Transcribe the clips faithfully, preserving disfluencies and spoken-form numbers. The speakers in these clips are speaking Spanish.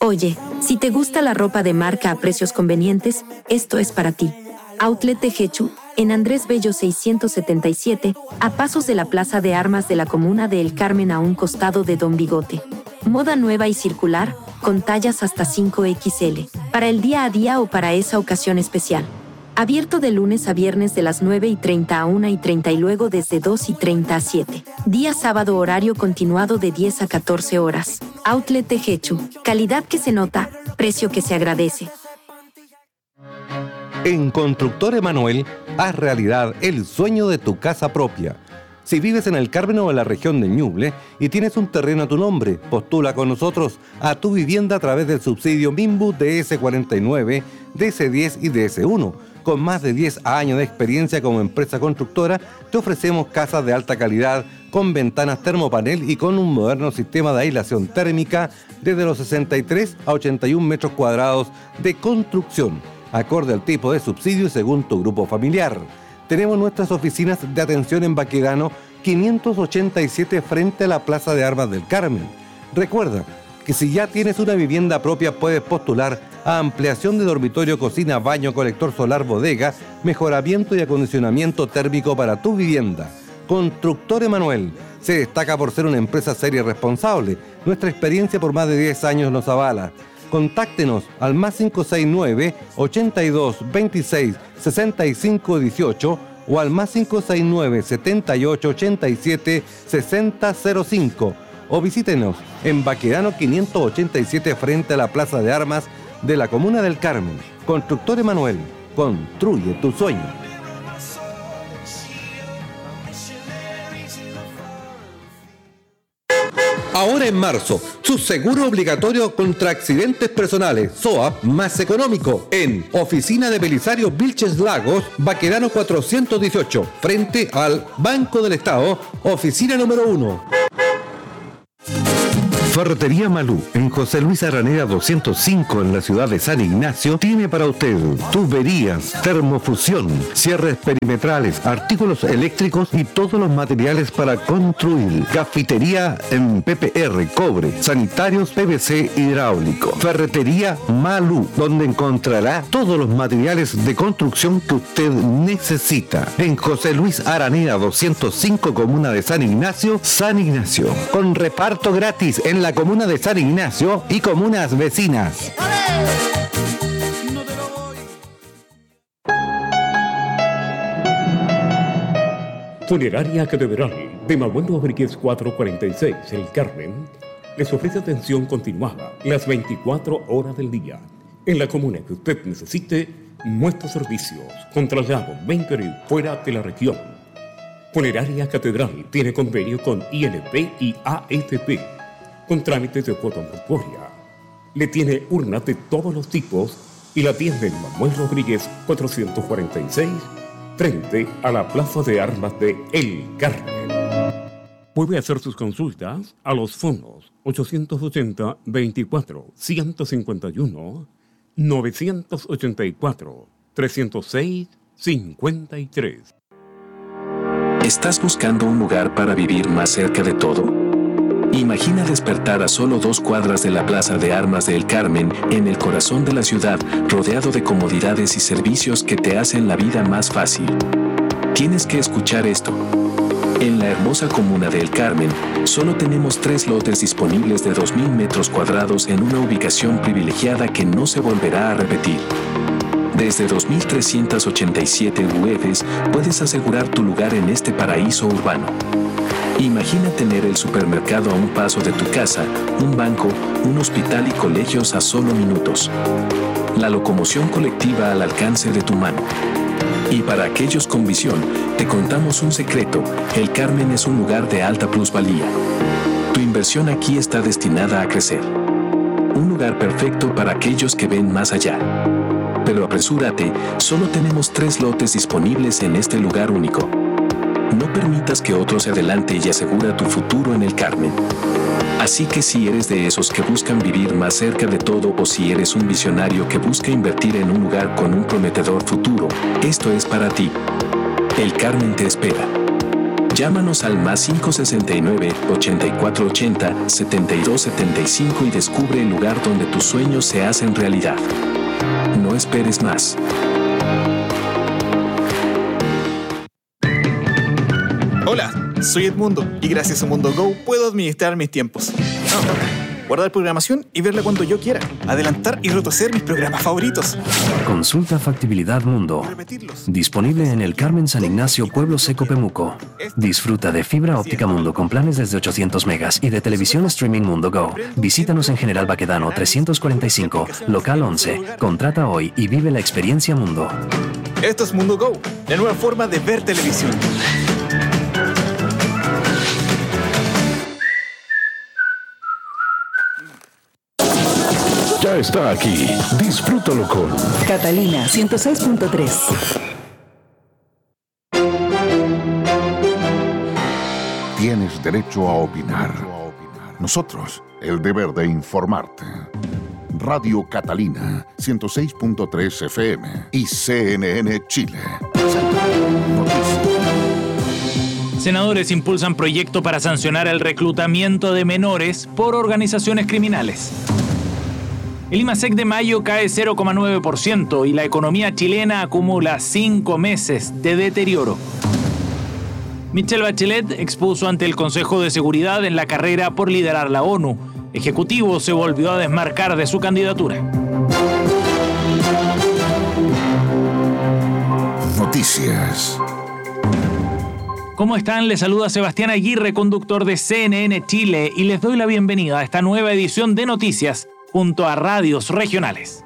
Oye, si te gusta la ropa de marca a precios convenientes, esto es para ti. Outlet Tejechu, en Andrés Bello seiscientos setenta y siete, a pasos de la Plaza de Armas de la Comuna de El Carmen a un costado de Don Bigote. Moda nueva y circular, con tallas hasta cinco equis ele, para el día a día o para esa ocasión especial. Abierto de lunes a viernes de las nueve y treinta a una y treinta y luego desde dos y treinta a siete. Día sábado horario continuado de diez a catorce horas. Outlet Tejechu, calidad que se nota, precio que se agradece. En Constructor Emanuel, haz realidad el sueño de tu casa propia. Si vives en El Carmen o en la región de Ñuble y tienes un terreno a tu nombre, postula con nosotros a tu vivienda a través del subsidio Minbu D S cuarenta y nueve, D S diez y D S uno. Con más de diez años de experiencia como empresa constructora, te ofrecemos casas de alta calidad, con ventanas termopanel y con un moderno sistema de aislación térmica desde los sesenta y tres a ochenta y un metros cuadrados de construcción, acorde al tipo de subsidio y según tu grupo familiar. Tenemos nuestras oficinas de atención en Baquedano quinientos ochenta y siete frente a la Plaza de Armas del Carmen. Recuerda que si ya tienes una vivienda propia puedes postular a ampliación de dormitorio, cocina, baño, colector solar, bodega, mejoramiento y acondicionamiento térmico para tu vivienda. Constructor Emanuel se destaca por ser una empresa seria y responsable. Nuestra experiencia por más de diez años nos avala. Contáctenos al más cinco seis nueve, ochenta y dos, veintiséis, sesenta y cinco dieciocho o al más cinco seis nueve, setenta y ocho, ochenta y siete, sesenta cero cinco o visítenos en Baquedano quinientos ochenta y siete frente a la Plaza de Armas de la Comuna del Carmen. Constructor Emanuel, construye tu sueño. Ahora en marzo, su seguro obligatorio contra accidentes personales, S O A P, más económico, en Oficina de Belisario Vilches Lagos, Baquedano cuatrocientos dieciocho, frente al Banco del Estado, oficina número uno. Ferretería Malú, en José Luis Araneda doscientos cinco, en la ciudad de San Ignacio, tiene para usted tuberías, termofusión, cierres perimetrales, artículos eléctricos y todos los materiales para construir. Cafetería en P P R, cobre, sanitarios, P V C hidráulico. Ferretería Malú, donde encontrará todos los materiales de construcción que usted necesita. En José Luis Araneda doscientos cinco, comuna de San Ignacio, San Ignacio. Con reparto gratis en la comuna de San Ignacio y comunas vecinas. Funeraria Catedral de Manuel Rodríguez cuatrocientos cuarenta y seis, El Carmen, les ofrece atención continuada las veinticuatro horas del día. En la comuna que usted necesite, nuestros servicios con traslado dentro y fuera de la región. Funeraria Catedral tiene convenio con I N P y A F P, con trámites de cuota mortuoria. Le tiene urnas de todos los tipos y la tienda en Manuel Rodríguez cuatrocientos cuarenta y seis, frente a la Plaza de Armas de El Carmen. Puede hacer sus consultas a los fondos ochocientos ochenta, veinticuatro, ciento cincuenta y uno, novecientos ochenta y cuatro, trescientos seis, cincuenta y tres. ¿Estás buscando un lugar para vivir más cerca de todo? Imagina despertar a solo dos cuadras de la Plaza de Armas de El Carmen, en el corazón de la ciudad, rodeado de comodidades y servicios que te hacen la vida más fácil. Tienes que escuchar esto. En la hermosa comuna de El Carmen, solo tenemos tres lotes disponibles de dos mil metros cuadrados en una ubicación privilegiada que no se volverá a repetir. Desde dos mil trescientos ochenta y siete U Fs puedes asegurar tu lugar en este paraíso urbano. Imagina tener el supermercado a un paso de tu casa, un banco, un hospital y colegios a solo minutos. La locomoción colectiva al alcance de tu mano. Y para aquellos con visión, te contamos un secreto: El Carmen es un lugar de alta plusvalía. Tu inversión aquí está destinada a crecer. Un lugar perfecto para aquellos que ven más allá. Pero apresúrate, solo tenemos tres lotes disponibles en este lugar único. No permitas que otro se adelante y asegura tu futuro en El Carmen. Así que si eres de esos que buscan vivir más cerca de todo, o si eres un visionario que busca invertir en un lugar con un prometedor futuro, esto es para ti. El Carmen te espera. Llámanos al más cinco sesenta y nueve, ochenta y cuatro ochenta, setenta y dos setenta y cinco y descubre el lugar donde tus sueños se hacen realidad. No esperes más. Hola, soy Edmundo y gracias a Mundo Go puedo administrar mis tiempos. Guardar programación y verla cuando yo quiera. Adelantar y retroceder mis programas favoritos. Consulta Factibilidad Mundo. Disponible en el Carmen San Ignacio, Pueblo Seco, Pemuco. Disfruta de fibra óptica Mundo con planes desde ochocientos megas y de televisión streaming Mundo Go. Visítanos en General Baquedano trescientos cuarenta y cinco, local once. Contrata hoy y vive la experiencia Mundo. Esto es Mundo Go, la nueva forma de ver televisión. Ya está aquí. Disfrútalo con Catalina ciento seis punto tres. Tienes derecho a opinar. Nosotros, el deber de informarte. Radio Catalina ciento seis punto tres F M y C N N Chile. Senadores impulsan proyecto para sancionar el reclutamiento de menores por organizaciones criminales. El IMASEC de mayo cae cero coma nueve por ciento y la economía chilena acumula cinco meses de deterioro. Michelle Bachelet expuso ante el Consejo de Seguridad en la carrera por liderar la ONU. Ejecutivo se volvió a desmarcar de su candidatura. Noticias. ¿Cómo están? Les saluda Sebastián Aguirre, conductor de C N N Chile, y les doy la bienvenida a esta nueva edición de Noticias junto a radios regionales.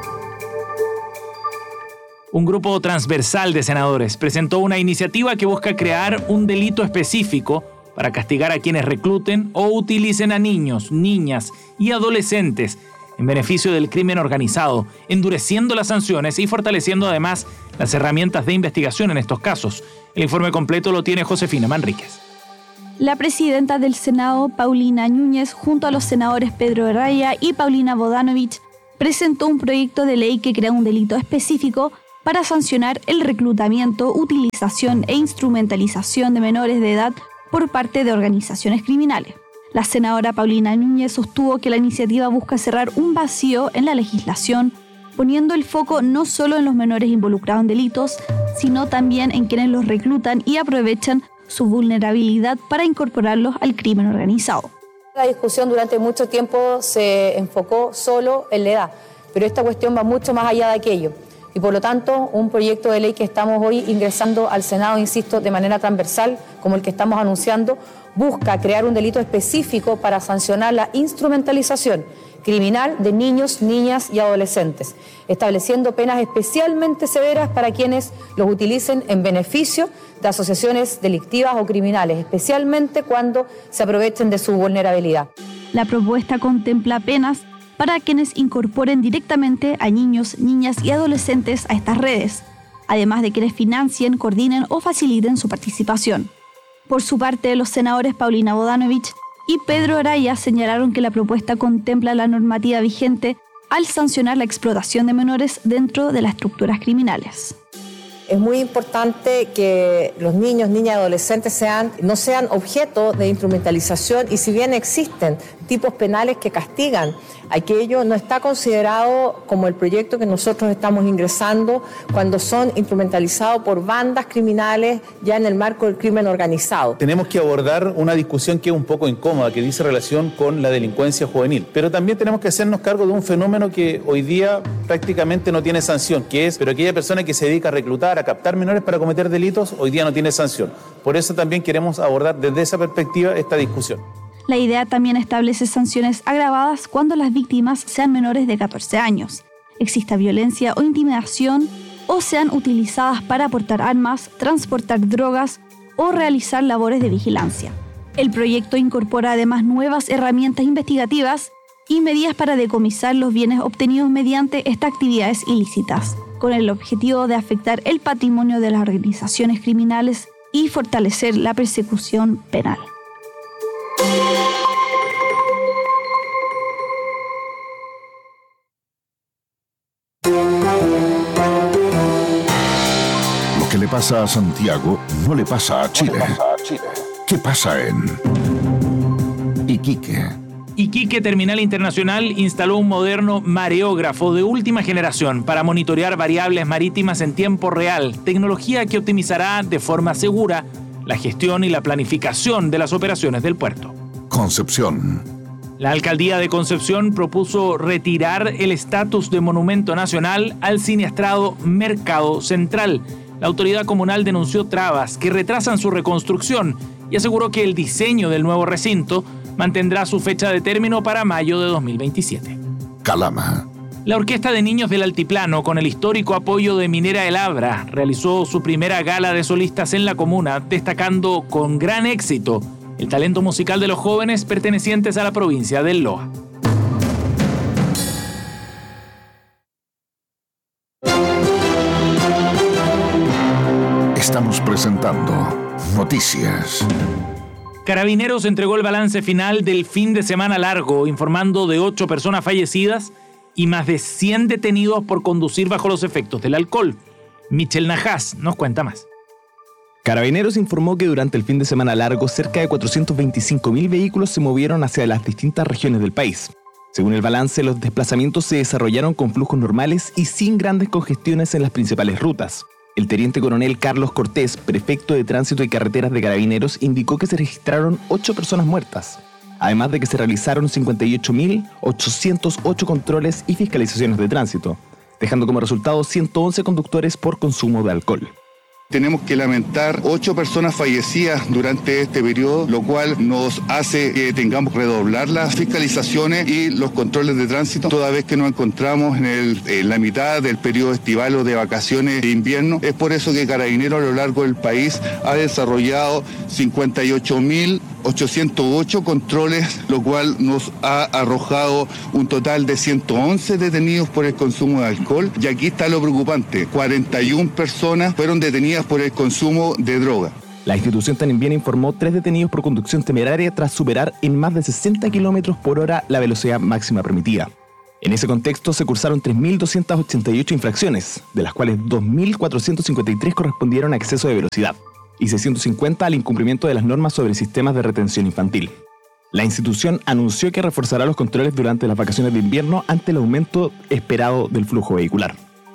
Un grupo transversal de senadores presentó una iniciativa que busca crear un delito específico para castigar a quienes recluten o utilicen a niños, niñas y adolescentes en beneficio del crimen organizado, endureciendo las sanciones y fortaleciendo además las herramientas de investigación en estos casos. El informe completo lo tiene Josefina Manríquez. La presidenta del Senado, Paulina Núñez, junto a los senadores Pedro Araya y Paulina Bodanovich, presentó un proyecto de ley que crea un delito específico para sancionar el reclutamiento, utilización e instrumentalización de menores de edad por parte de organizaciones criminales. La senadora Paulina Núñez sostuvo que la iniciativa busca cerrar un vacío en la legislación, poniendo el foco no solo en los menores involucrados en delitos, sino también en quienes los reclutan y aprovechan su vulnerabilidad para incorporarlos al crimen organizado. La discusión durante mucho tiempo se enfocó solo en la edad, pero esta cuestión va mucho más allá de aquello. Y por lo tanto, un proyecto de ley que estamos hoy ingresando al Senado, insisto, de manera transversal, como el que estamos anunciando, busca crear un delito específico para sancionar la instrumentalización criminal de niños, niñas y adolescentes, estableciendo penas especialmente severas para quienes los utilicen en beneficio de asociaciones delictivas o criminales, especialmente cuando se aprovechen de su vulnerabilidad. La propuesta contempla penas para quienes incorporen directamente a niños, niñas y adolescentes a estas redes, además de quienes financien, coordinen o faciliten su participación. Por su parte, los senadores Paulina Bodanovich y Pedro Araya señalaron que la propuesta contempla la normativa vigente al sancionar la explotación de menores dentro de las estructuras criminales. Es muy importante que los niños, niñas y adolescentes sean, no sean objeto de instrumentalización, y si bien existen tipos penales que castigan, aquello no está considerado como el proyecto que nosotros estamos ingresando cuando son instrumentalizados por bandas criminales ya en el marco del crimen organizado. Tenemos que abordar una discusión que es un poco incómoda, que dice relación con la delincuencia juvenil, pero también tenemos que hacernos cargo de un fenómeno que hoy día prácticamente no tiene sanción, que es, pero aquella persona que se dedica a reclutar, a captar menores para cometer delitos, hoy día no tiene sanción. Por eso también queremos abordar desde esa perspectiva esta discusión. La idea también establece sanciones agravadas cuando las víctimas sean menores de catorce años, exista violencia o intimidación, o sean utilizadas para portar armas, transportar drogas o realizar labores de vigilancia. El proyecto incorpora además nuevas herramientas investigativas y medidas para decomisar los bienes obtenidos mediante estas actividades ilícitas, con el objetivo de afectar el patrimonio de las organizaciones criminales y fortalecer la persecución penal. pasa a Santiago no le pasa a Chile. ¿Qué pasa en Iquique? Iquique Terminal Internacional instaló un moderno mareógrafo de última generación para monitorear variables marítimas en tiempo real, tecnología que optimizará de forma segura la gestión y la planificación de las operaciones del puerto. Concepción. La alcaldía de Concepción propuso retirar el estatus de monumento nacional al siniestrado Mercado Central. La autoridad comunal denunció trabas que retrasan su reconstrucción y aseguró que el diseño del nuevo recinto mantendrá su fecha de término para mayo de dos mil veintisiete. Calama. La Orquesta de Niños del Altiplano, con el histórico apoyo de Minera El Abra, realizó su primera gala de solistas en la comuna, destacando con gran éxito el talento musical de los jóvenes pertenecientes a la provincia del Loa. Estamos presentando Noticias. Carabineros entregó el balance final del fin de semana largo, informando de ocho personas fallecidas y más de cien detenidos por conducir bajo los efectos del alcohol. Michel Najas nos cuenta más. Carabineros informó que durante el fin de semana largo, cerca de cuatrocientos veinticinco mil vehículos se movieron hacia las distintas regiones del país. Según el balance, los desplazamientos se desarrollaron con flujos normales y sin grandes congestiones en las principales rutas. El teniente coronel Carlos Cortés, prefecto de Tránsito y Carreteras de Carabineros, indicó que se registraron ocho personas muertas, además de que se realizaron cincuenta y ocho mil ochocientos ocho controles y fiscalizaciones de tránsito, dejando como resultado ciento once conductores por consumo de alcohol. Tenemos que lamentar ocho personas fallecidas durante este periodo, lo cual nos hace que tengamos que redoblar las fiscalizaciones y los controles de tránsito, toda vez que nos encontramos en, el, en la mitad del periodo estival o de vacaciones de invierno. Es por eso que Carabineros a lo largo del país ha desarrollado cincuenta y ocho mil ochocientos ocho controles, lo cual nos ha arrojado un total de ciento once detenidos por el consumo de alcohol. Y aquí está lo preocupante, cuarenta y una personas fueron detenidas por el consumo de droga. La institución también informó tres detenidos por conducción temeraria tras superar en más de sesenta kilómetros por hora la velocidad máxima permitida. En ese contexto se cursaron tres mil doscientas ochenta y ocho infracciones, de las cuales dos mil cuatrocientos cincuenta y tres correspondieron a exceso de velocidad y seiscientos cincuenta al incumplimiento de las normas sobre sistemas de retención infantil. La institución anunció que reforzará los controles durante las vacaciones de invierno ante el aumento esperado del flujo vehicular.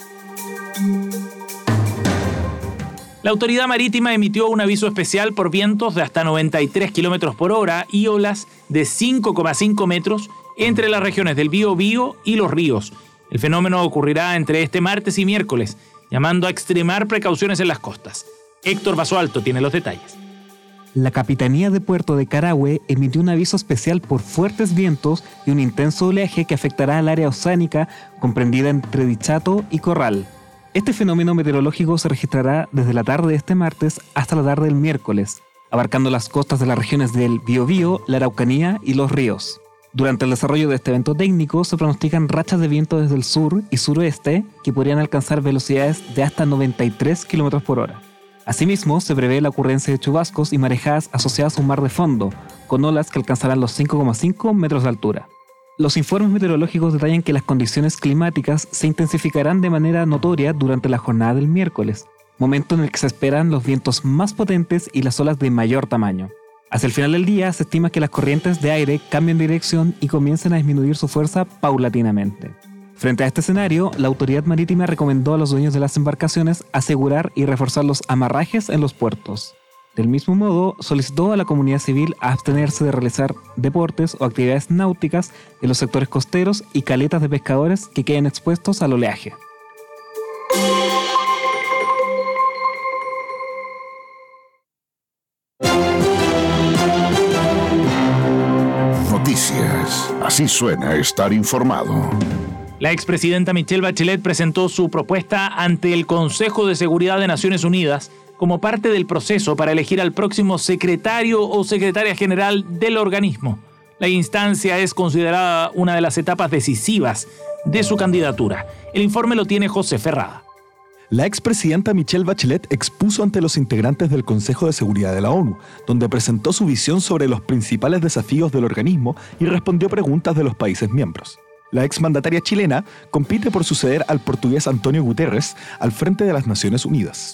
La autoridad marítima emitió un aviso especial por vientos de hasta noventa y tres kilómetros por hora y olas de cinco coma cinco metros entre las regiones del Biobío y Los Ríos. El fenómeno ocurrirá entre este martes y miércoles, llamando a extremar precauciones en las costas. Héctor Basualto tiene los detalles. La Capitanía de Puerto de Carahue emitió un aviso especial por fuertes vientos y un intenso oleaje que afectará al área oceánica comprendida entre Dichato y Corral. Este fenómeno meteorológico se registrará desde la tarde de este martes hasta la tarde del miércoles, abarcando las costas de las regiones del Biobío, la Araucanía y Los Ríos. Durante el desarrollo de este evento técnico se pronostican rachas de viento desde el sur y suroeste que podrían alcanzar velocidades de hasta noventa y tres kilómetros por hora. Asimismo, se prevé la ocurrencia de chubascos y marejadas asociadas a un mar de fondo, con olas que alcanzarán los cinco coma cinco metros de altura. Los informes meteorológicos detallan que las condiciones climáticas se intensificarán de manera notoria durante la jornada del miércoles, momento en el que se esperan los vientos más potentes y las olas de mayor tamaño. Hacia el final del día, se estima que las corrientes de aire cambien de dirección y comiencen a disminuir su fuerza paulatinamente. Frente a este escenario, la autoridad marítima recomendó a los dueños de las embarcaciones asegurar y reforzar los amarrajes en los puertos. Del mismo modo, solicitó a la comunidad civil a abstenerse de realizar deportes o actividades náuticas en los sectores costeros y caletas de pescadores que queden expuestos al oleaje. Noticias. Así suena estar informado. La expresidenta Michelle Bachelet presentó su propuesta ante el Consejo de Seguridad de Naciones Unidas como parte del proceso para elegir al próximo secretario o secretaria general del organismo. La instancia es considerada una de las etapas decisivas de su candidatura. El informe lo tiene José Ferrada. La expresidenta Michelle Bachelet expuso ante los integrantes del Consejo de Seguridad de la ONU, donde presentó su visión sobre los principales desafíos del organismo y respondió preguntas de los países miembros. La exmandataria chilena compite por suceder al portugués António Guterres al frente de las Naciones Unidas.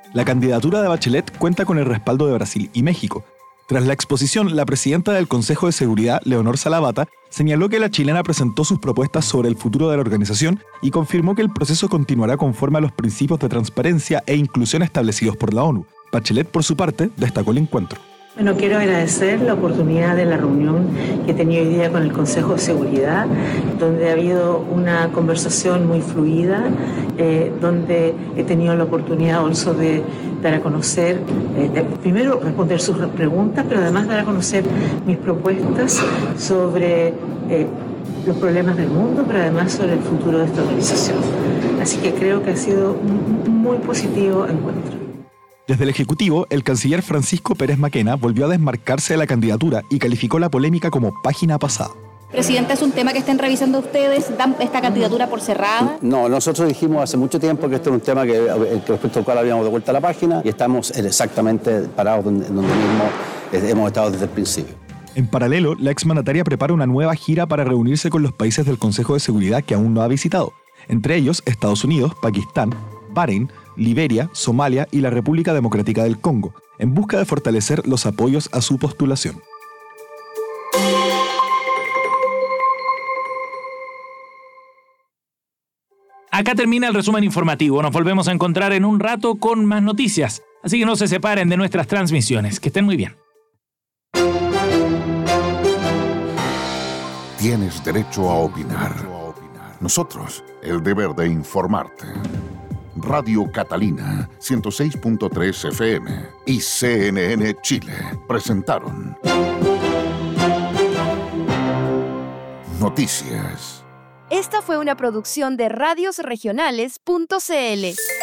La candidatura de Bachelet cuenta con el respaldo de Brasil y México. Tras la exposición, la presidenta del Consejo de Seguridad, Leonor Salavata, señaló que la chilena presentó sus propuestas sobre el futuro de la organización y confirmó que el proceso continuará conforme a los principios de transparencia e inclusión establecidos por la ONU. Bachelet, por su parte, destacó el encuentro. Bueno, quiero agradecer la oportunidad de la reunión que he tenido hoy día con el Consejo de Seguridad, donde ha habido una conversación muy fluida, eh, donde he tenido la oportunidad also de dar a conocer, eh, de, primero responder sus preguntas, pero además dar a conocer mis propuestas sobre eh, los problemas del mundo, pero además sobre el futuro de esta organización. Así que creo que ha sido un muy positivo encuentro. Desde el Ejecutivo, el canciller Francisco Pérez Maquena volvió a desmarcarse de la candidatura y calificó la polémica como página pasada. Presidenta, ¿es un tema que estén revisando ustedes? ¿Dan esta candidatura por cerrada? No, nosotros dijimos hace mucho tiempo que esto era un tema que, que respecto al cual habíamos de vuelta a la página y estamos exactamente parados donde, donde mismo hemos estado desde el principio. En paralelo, la exmandataria prepara una nueva gira para reunirse con los países del Consejo de Seguridad que aún no ha visitado, entre ellos Estados Unidos, Pakistán, Bahrein, Liberia, Somalia y la República Democrática del Congo, en busca de fortalecer los apoyos a su postulación. Acá termina el resumen informativo. Nos volvemos a encontrar en un rato con más noticias. Así que no se separen de nuestras transmisiones. Que estén muy bien. Tienes derecho a opinar. Nosotros, el deber de informarte. Radio Catalina, ciento seis punto tres F M y C N N Chile presentaron Noticias. Esta fue una producción de radios regionales punto c l.